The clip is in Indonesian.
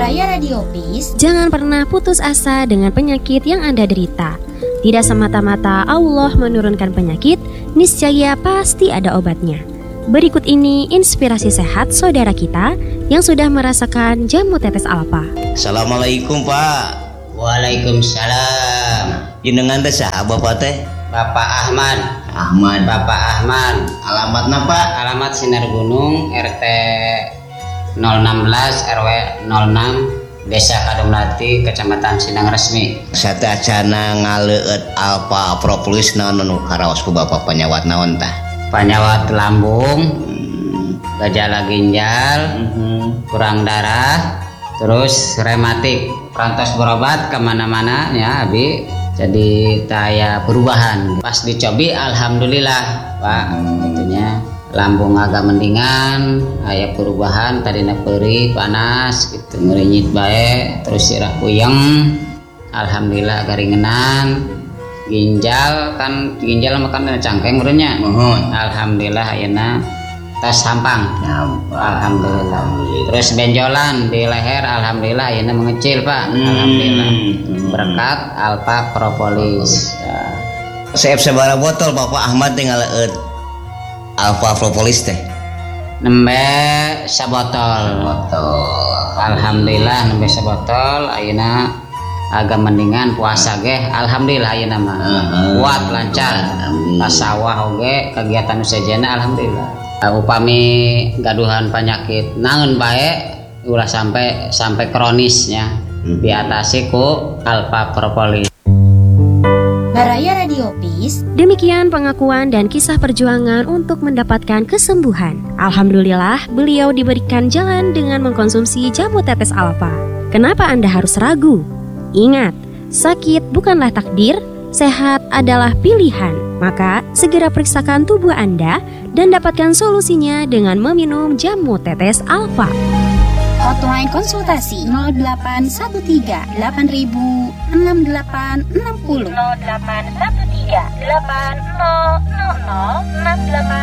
Baraya Radio Peace. Jangan pernah putus asa dengan penyakit yang Anda derita. Tidak semata-mata Allah menurunkan penyakit, niscaya pasti ada obatnya. Berikut ini inspirasi sehat saudara kita yang sudah merasakan jamu tetes alfa. Assalamualaikum Pak. Waalaikumsalam. Jenengan teh saha Bapak teh? Bapak Ahmad. Bapak Ahmad. Alamatna Pak? Alamat Sinar Gunung, RT 016 RW 06 Desa Kadumlati, Kecamatan Sindang Resmi. Satacana ngaleueut alfa propolis naon nu karaos ku Bapak panyawat naon tah? Panyawat lambung, gejala ginjal, kurang darah, terus rematik. Perantos berobat kemana-mana ya Abi. Jadi saya perubahan. Pas dicobi alhamdulillah Pak, itunya lambung agak mendingan, aya perubahan, tadina perih, panas gitu, ngerinyit bae, terus sirah puyeng. Alhamdulillah garingenan. Ginjal makan cangkeng urutnya. Alhamdulillah ayeuna tas sampang. Alhamdulillah. Terus benjolan di leher alhamdulillah ayeuna mengecil Pak. Alhamdulillah. Berkat alfa propolis. Seep sabaraha botol Bapak Ahmad teh ngaleueut alfa propolis teh? Nembe sabotol. Alhamdulillah nembe sabotol ayeuna agak mendingan puasa ge alhamdulillah ayeuna mah. Kuat lancar. Ka sawah oge kegiatan usajana alhamdulillah. Upami gaduhan penyakit naon bae ulah sampai kronisnya diatasi ku alfa propolis. Baraya Radio Peace. Demikian pengakuan dan kisah perjuangan untuk mendapatkan kesembuhan. Alhamdulillah, beliau diberikan jalan dengan mengkonsumsi jamu tetes alfa. Kenapa Anda harus ragu? Ingat, sakit bukanlah takdir, sehat adalah pilihan. Maka, segera periksakan tubuh Anda dan dapatkan solusinya dengan meminum jamu tetes alfa. Hotline konsultasi 0813 8000 6860 0813 8000 6860.